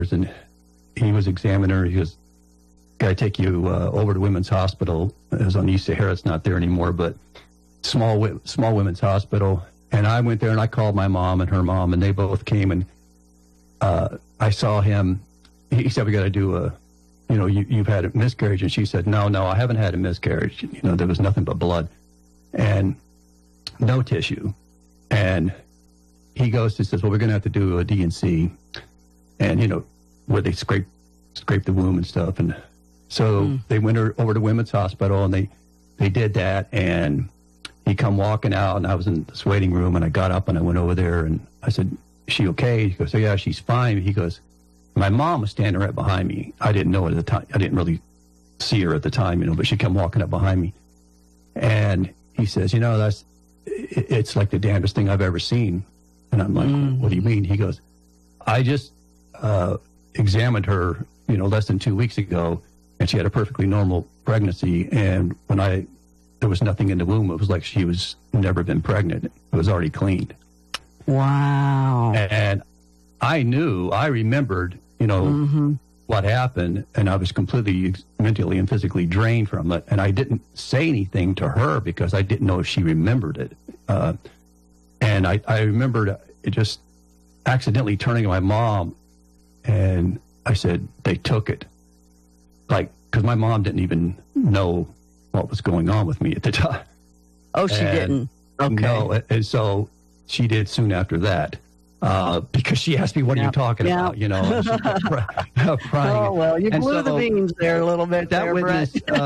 and he was examining her. He goes, "Gotta take you over to Women's Hospital." It was on East Sahara. It's not there anymore, but small women's hospital. And I went there, and I called my mom and her mom, and they both came, and I saw him. He said, "We got to do you've had a miscarriage." And she said, No, I haven't had a miscarriage. There was nothing but blood and no tissue. And he says, "Well, we're going to have to do a D&C, and, where they scrape the womb and stuff." And so they went over to Women's Hospital, and they did that. And he come walking out, and I was in this waiting room, and I got up and I went over there, and I said, "Is she okay?" He goes, "Oh, yeah, she's fine." He goes, "My mom was standing right behind me." I didn't know it at the time. I didn't really see her at the time, but she come walking up behind me. And he says, it's like the damnedest thing I've ever seen. And I'm like, "What do you mean?" He goes, "I just examined her, less than 2 weeks ago, and she had a perfectly normal pregnancy. And when there was nothing in the womb, it was like she was never been pregnant. It was already cleaned." Wow. And I remembered, what happened, and I was completely mentally and physically drained from it. And I didn't say anything to her because I didn't know if she remembered it. And I remembered just accidentally turning to my mom, and I said, "They took it." Because my mom didn't even know what was going on with me at the time. Oh, she didn't? Okay. No, and so she did soon after that. Because she asked me, "What are you talking about?" And she kept crying. Oh, well, you blew the beans there a little bit. That witness,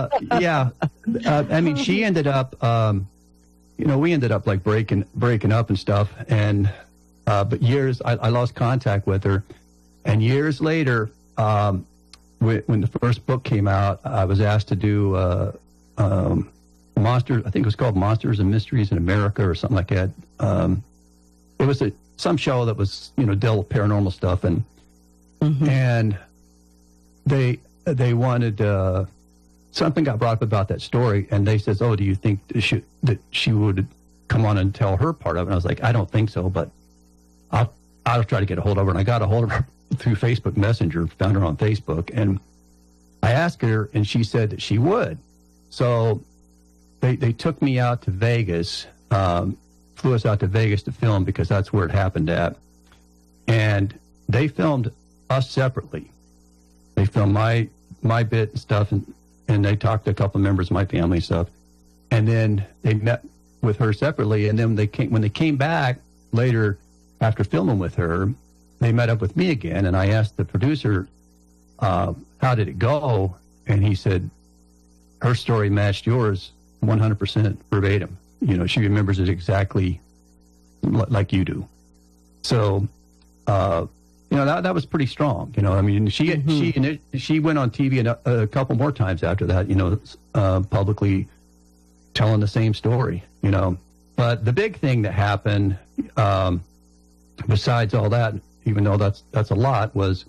she ended up, we ended up like breaking up and stuff. And, but years, I lost contact with her. And years later, when the first book came out, I was asked to do, Monsters, I think it was called Monsters and Mysteries in America or something like that. It was some show that was, dealt with paranormal stuff, and they wanted something got brought up about that story, and they says, "Oh, do you think that she would come on and tell her part of it?" And I was like, "I don't think so, but I'll try to get a hold of her." And I got a hold of her through Facebook Messenger, found her on Facebook, and I asked her, and she said that she would. So they took me out to Vegas. Flew us out to Vegas to film because that's where it happened at. And they filmed us separately. They filmed my bit and stuff, and they talked to a couple of members of my family and stuff. And then they met with her separately. And then when they came back later after filming with her, they met up with me again. And I asked the producer, "How did it go?" And he said, "Her story matched yours 100% verbatim. She remembers it exactly like you do." So, that was pretty strong. She went on TV a couple more times after that, publicly telling the same story, But the big thing that happened, besides all that, even though that's a lot, was,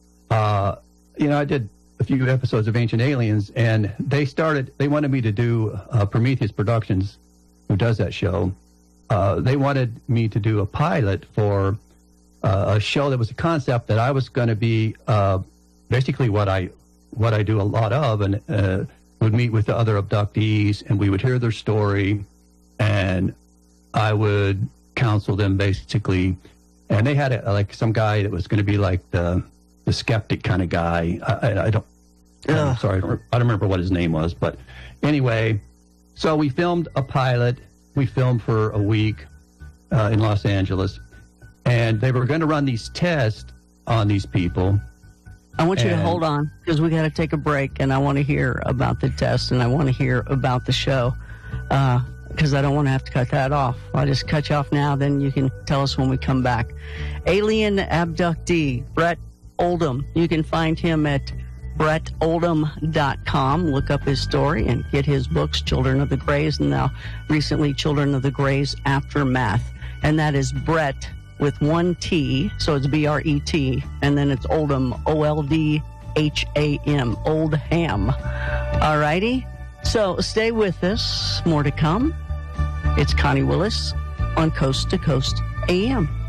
I did a few episodes of Ancient Aliens, and they wanted me to do Prometheus Productions, who does that show. They wanted me to do a pilot for a show that was a concept that I was going to be basically what I do a lot of, and would meet with the other abductees, and we would hear their story, and I would counsel them basically. And they had some guy that was going to be like the skeptic kind of guy. I'm sorry, I don't remember what his name was, but anyway. So we filmed a pilot. We filmed for a week in Los Angeles, and they were going to run these tests on these people. I want you to hold on, because we got to take a break, and I want to hear about the test, and I want to hear about the show, because I don't want to have to cut that off. I'll just cut you off now, then you can tell us when we come back. Alien abductee, Brett Oldham. You can find him at BrettOldham.com. Look up his story and get his books, Children of the Greys, and now recently Children of the Greys Aftermath. And that is Brett with one T, so it's B-R-E-T, and then it's Oldham, O-L-D-H-A-M, Oldham. All righty? So stay with us. More to come. It's Connie Willis on Coast to Coast AM.